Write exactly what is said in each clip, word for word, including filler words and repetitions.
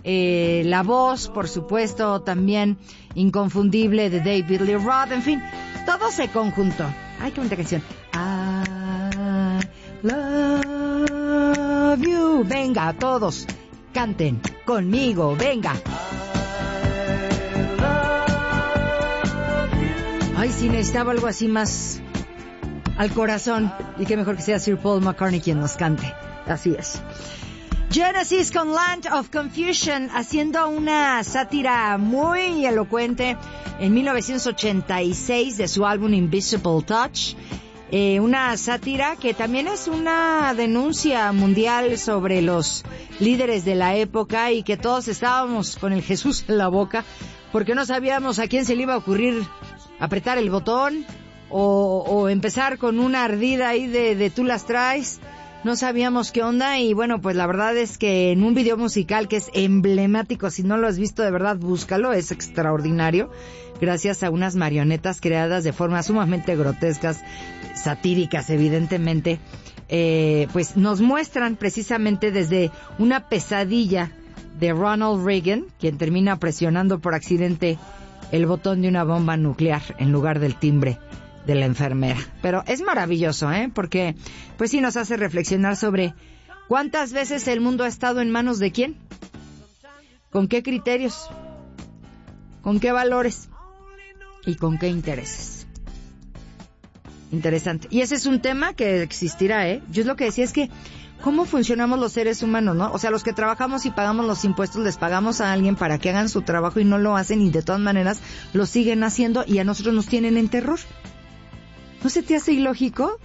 eh, la voz, por supuesto, también inconfundible de David Lee Roth, en fin, todo se conjuntó. Ay, qué bonita canción. I love you. Venga, todos, canten conmigo, venga. Ay, sí, necesitaba algo así más al corazón. Y qué mejor que sea Sir Paul McCartney quien nos cante. Así es. Genesis con Land of Confusion, haciendo una sátira muy elocuente en mil novecientos ochenta y seis de su álbum Invisible Touch. Eh, una sátira que también es una denuncia mundial sobre los líderes de la época y que todos estábamos con el Jesús en la boca porque no sabíamos a quién se le iba a ocurrir apretar el botón o, o empezar con una ardida ahí de, de tú las traes. No sabíamos qué onda y bueno, pues la verdad es que en un video musical que es emblemático, si no lo has visto de verdad, búscalo, es extraordinario, gracias a unas marionetas creadas de formas sumamente grotescas, satíricas evidentemente, eh, pues nos muestran precisamente desde una pesadilla de Ronald Reagan, quien termina presionando por accidente el botón de una bomba nuclear en lugar del timbre de la enfermera. Pero es maravilloso, ¿eh? Porque pues sí nos hace reflexionar sobre cuántas veces el mundo ha estado en manos de quién, con qué criterios, con qué valores y con qué intereses. Interesante. Y ese es un tema que existirá, ¿eh? Yo es lo que decía, es que ¿cómo funcionamos los seres humanos, no? O sea, los que trabajamos y pagamos los impuestos, les pagamos a alguien para que hagan su trabajo y no lo hacen y de todas maneras lo siguen haciendo y a nosotros nos tienen en terror. ¿No se te hace ilógico?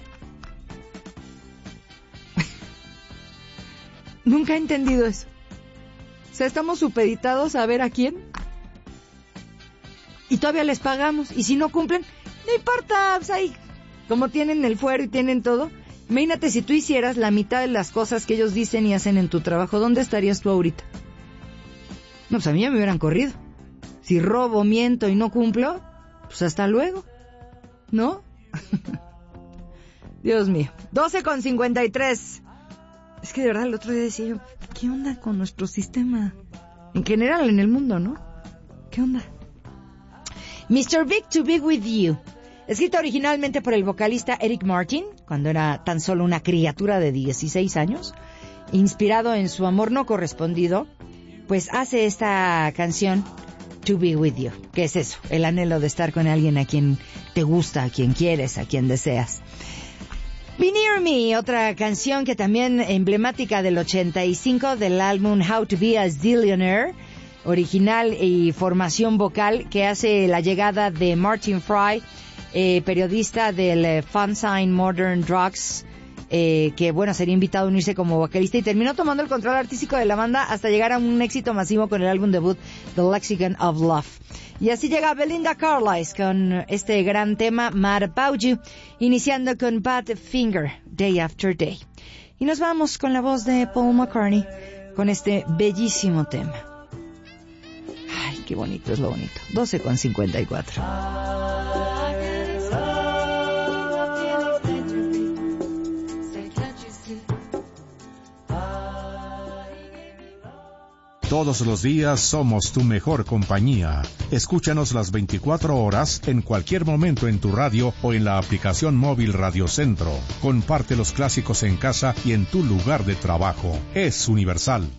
Nunca he entendido eso. O sea, estamos supeditados a ver a quién. Y todavía les pagamos. Y si no cumplen, no importa. Pues ahí, como tienen el fuero y tienen todo. Imagínate si tú hicieras la mitad de las cosas que ellos dicen y hacen en tu trabajo. ¿Dónde estarías tú ahorita? No, pues a mí ya me hubieran corrido. Si robo, miento y no cumplo, pues hasta luego. ¿No? Dios mío. doce con cincuenta y tres. Es que de verdad el otro día decía yo, ¿qué onda con nuestro sistema? En general en el mundo, ¿no? ¿Qué onda? mister Big to Be With You, escrita originalmente por el vocalista Eric Martin, cuando era tan solo una criatura de dieciséis años, inspirado en su amor no correspondido, pues hace esta canción To Be With You. ¿Qué es eso? El anhelo de estar con alguien a quien te gusta, a quien quieres, a quien deseas. Be Near Me, otra canción que también emblemática del ochenta y cinco del álbum How to Be a Zillionaire, original y formación vocal que hace la llegada de Martin Fry, eh, periodista del eh, fanzine Modern Drugs, eh, que bueno, sería invitado a unirse como vocalista y terminó tomando el control artístico de la banda hasta llegar a un éxito masivo con el álbum debut The Lexicon of Love. Y así llega Belinda Carlisle con este gran tema Mad About You, iniciando con Badfinger, Day After Day. Y nos vamos con la voz de Paul McCartney con este bellísimo tema. Ay, qué bonito es lo bonito. doce con cincuenta y cuatro. Todos los días somos tu mejor compañía. Escúchanos las veinticuatro horas, en cualquier momento en tu radio o en la aplicación móvil Radio Centro. Comparte los clásicos en casa y en tu lugar de trabajo. Es universal.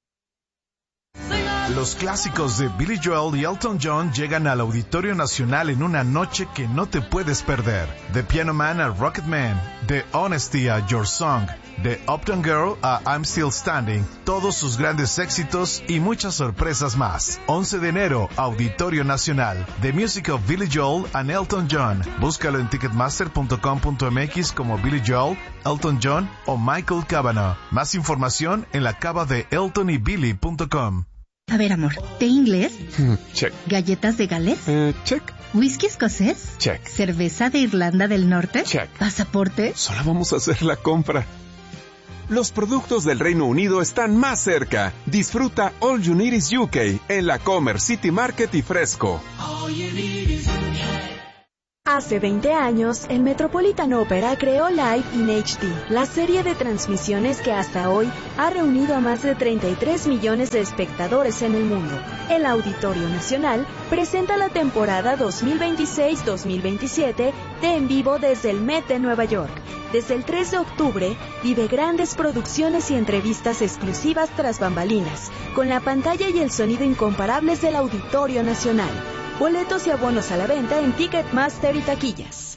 Los clásicos de Billy Joel y Elton John llegan al Auditorio Nacional en una noche que no te puedes perder. De Piano Man a Rocket Man, de Honesty a Your Song, de Uptown Girl a I'm Still Standing, todos sus grandes éxitos y muchas sorpresas más. once de enero, Auditorio Nacional. The Music of Billy Joel and Elton John. Búscalo en ticketmaster punto com punto m x como Billy Joel, Elton John o Michael Cavanaugh. Más información en la cava de elton y billy punto com. A ver, amor, ¿té inglés? Check. ¿Galletas de Gales? Uh, check. ¿Whisky escocés? Check. ¿Cerveza de Irlanda del Norte? Check. ¿Pasaporte? Solo vamos a hacer la compra. Los productos del Reino Unido están más cerca. Disfruta All You Need Is U K en la Commerce City Market y Fresco. All you need is U K. Hace veinte años, el Metropolitan Opera creó Live in H D, la serie de transmisiones que hasta hoy ha reunido a más de treinta y tres millones de espectadores en el mundo. El Auditorio Nacional presenta la temporada dos mil veintiséis dos mil veintisiete de En Vivo desde el Met de Nueva York. Desde el tres de octubre, vive grandes producciones y entrevistas exclusivas tras bambalinas, con la pantalla y el sonido incomparables del Auditorio Nacional. Boletos y abonos a la venta en Ticketmaster y taquillas.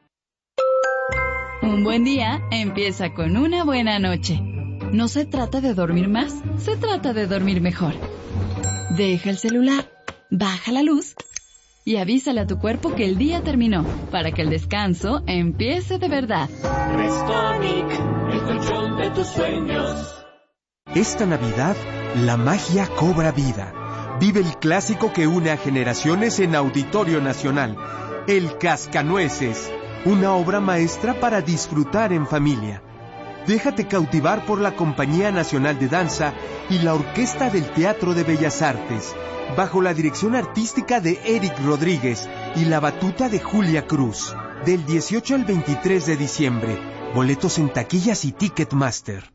Un buen día empieza con una buena noche. No se trata de dormir más, se trata de dormir mejor. Deja el celular, baja la luz y avísale a tu cuerpo que el día terminó, para que el descanso empiece de verdad. Restonic, el colchón de tus sueños. Esta Navidad, la magia cobra vida. Vive el clásico que une a generaciones en Auditorio Nacional, El Cascanueces, una obra maestra para disfrutar en familia. Déjate cautivar por la Compañía Nacional de Danza y la Orquesta del Teatro de Bellas Artes, bajo la dirección artística de Eric Rodríguez y la batuta de Julia Cruz. Del dieciocho al veintitrés de diciembre, boletos en taquillas y Ticketmaster.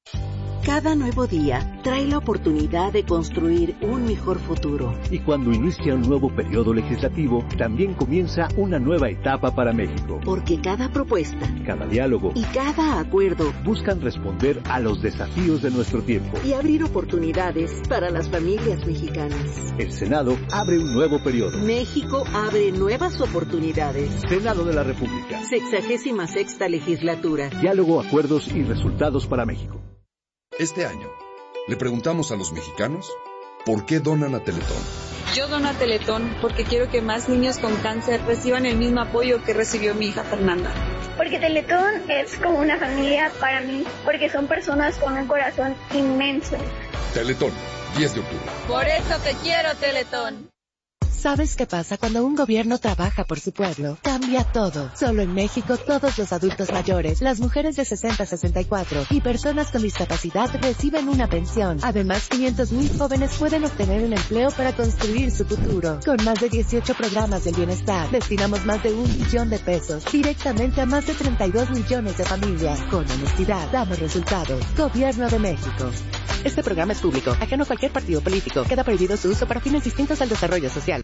Cada nuevo día trae la oportunidad de construir un mejor futuro. Y cuando inicia un nuevo periodo legislativo, también comienza una nueva etapa para México. Porque cada propuesta, cada diálogo y cada acuerdo buscan responder a los desafíos de nuestro tiempo y abrir oportunidades para las familias mexicanas. El Senado abre un nuevo periodo. México abre nuevas oportunidades. Senado de la República. Sexagésima sexta legislatura. Diálogo, acuerdos y resultados para México. Este año, le preguntamos a los mexicanos por qué donan a Teletón. Yo dono a Teletón porque quiero que más niños con cáncer reciban el mismo apoyo que recibió mi hija Fernanda. Porque Teletón es como una familia para mí, porque son personas con un corazón inmenso. Teletón, diez de octubre. Por eso te quiero, Teletón. ¿Sabes qué pasa cuando un gobierno trabaja por su pueblo? Cambia todo. Solo en México, todos los adultos mayores, las mujeres de sesenta a sesenta y cuatro y personas con discapacidad reciben una pensión. Además, quinientos mil jóvenes pueden obtener un empleo para construir su futuro. Con más de dieciocho programas del bienestar, destinamos más de un billón de pesos directamente a más de treinta y dos millones de familias. Con honestidad, damos resultados. Gobierno de México. Este programa es público, ajeno a cualquier partido político. Queda prohibido su uso para fines distintos al desarrollo social.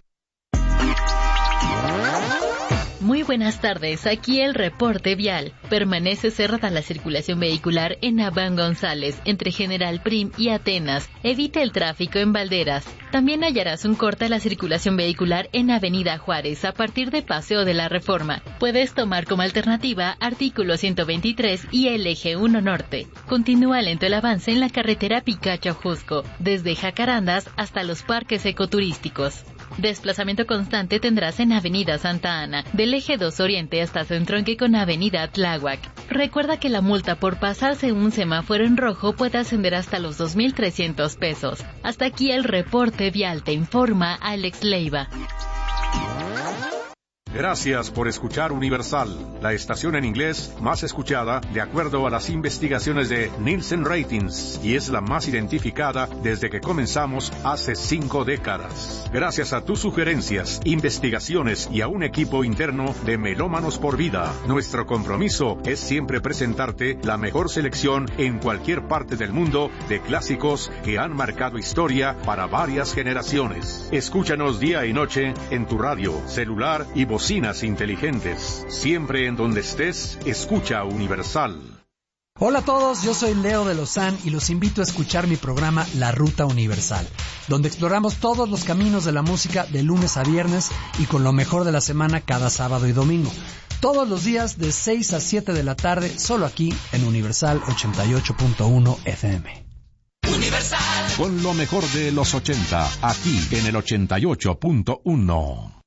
Muy buenas tardes, aquí el reporte vial. Permanece cerrada la circulación vehicular en Abán González, entre General Prim y Atenas. Evita el tráfico en Valderas. También hallarás un corte a la circulación vehicular en Avenida Juárez, a partir de Paseo de la Reforma. Puedes tomar como alternativa artículo ciento veintitrés y el eje uno Norte. Continúa lento el avance en la carretera Picacho-Jusco, desde Jacarandas hasta los parques ecoturísticos. Desplazamiento constante tendrás en Avenida Santa Ana, del eje dos Oriente hasta su entronque con Avenida Tláhuac. Recuerda que la multa por pasarse un semáforo en rojo puede ascender hasta los dos mil trescientos pesos. Hasta aquí el reporte vial, te informa Alex Leiva. Gracias por escuchar Universal, la estación en inglés más escuchada de acuerdo a las investigaciones de Nielsen Ratings, y es la más identificada desde que comenzamos hace cinco décadas. Gracias a tus sugerencias, investigaciones y a un equipo interno de Melómanos por Vida, nuestro compromiso es siempre presentarte la mejor selección en cualquier parte del mundo de clásicos que han marcado historia para varias generaciones. Escúchanos día y noche en tu radio, celular y voz. Bocinas inteligentes. Siempre en donde estés, escucha Universal. Hola a todos, yo soy Leo de Lozán y los invito a escuchar mi programa La Ruta Universal, donde exploramos todos los caminos de la música de lunes a viernes y con lo mejor de la semana cada sábado y domingo. Todos los días de seis a siete de la tarde, solo aquí en Universal ochenta y ocho punto uno F M. Universal. Con lo mejor de los ochenta, aquí en el ochenta y ocho punto uno.